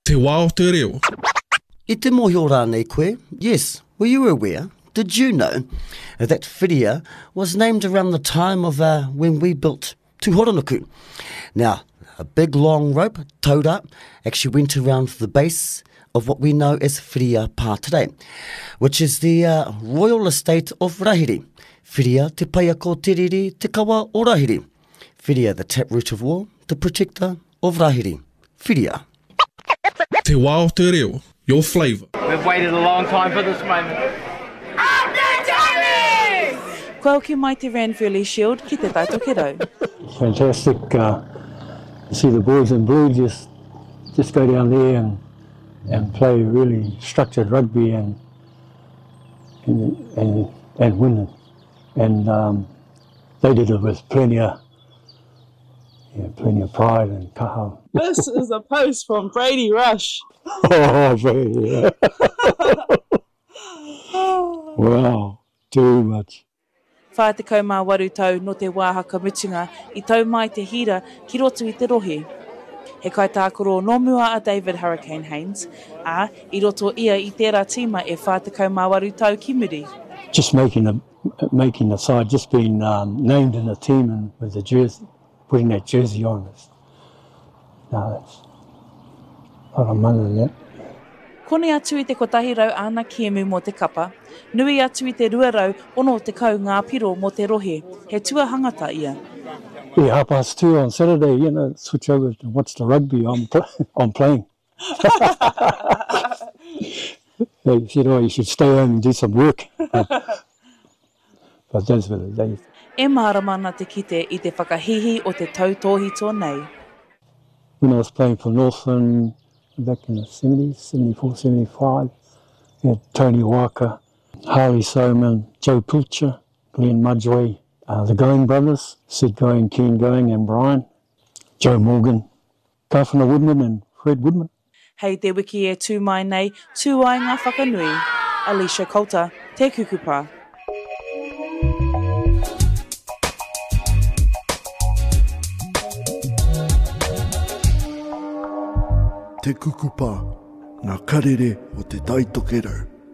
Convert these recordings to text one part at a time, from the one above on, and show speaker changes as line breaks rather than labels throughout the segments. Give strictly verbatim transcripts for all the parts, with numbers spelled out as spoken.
Te wā o te reo.
I te mohi o rānei koe, yes, were you aware? Did you know that whiria was named around the time of uh, when we built Tūhoranuku? Now, a big long rope, towed up, actually went around the base of what we know as Whiria Pā today, which is the uh, Royal Estate of Rahiri. Whiria te paia ko tiriri te kawa o Rahiri. Whiria, the taproot of war, the protector of Rahiri. Whiria.
Te wā o te reo. Your flavour.
We've waited a long time for this moment.
Koe ki mai te Ranfurly Shield ki te Taitokero.
Fantastic. Uh, see the boys in blue just just go down there and and play really structured rugby and and and, and win it. And um, they did it with plenty of yeah, plenty of pride and kaha.
This is a post from Brady Rush.
Oh, Brady! Yeah. Wow, too much.
Whā te kaumā waru tau no te wāhaka mutunga i tau mai te hira ki roto i te rohe. He kai tākoro no mua a David Hurricane Haynes, a i roto ia i tērā tīma e whā te kaumā waru tau ki muri.
Just making a making the side, just being um, named in the team and with the jersey, putting that jersey on us. No, that's a lot of money in that.
Kone atu i te kotahi rau ana kiemu mō te kapa, nui atu i te rua rau ono te kau ngā piro mō te rohe, he tua hangata ia.
Yeah, half past two on Saturday, you know, switch over to watch the rugby, I'm, pl I'm playing. They said, oh, you should stay home and do some work. But that's what it is.
E maharamana te kite i te whakahihi o te tautohito nei.
When I was playing for Northland, back in the seventies, seventy-four, seventy-five, we had Tony Walker, Harley Soman, Joe Pilcher, Glenn Mudgway, uh, the Going brothers, Sid Going, Ken Going and Brian, Joe Morgan, Kawhana Woodman and Fred Woodman.
Hei te wiki e tū mai nei, tū ai ngā whakanui. Alicia Coulter, te kukupa.
Te kukupa, ngā karere o te Taitokero.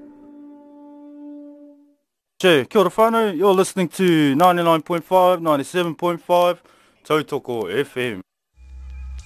Che, kia ora whānau, you're listening to ninety-nine point five, ninety-seven point five, Tautoko F M.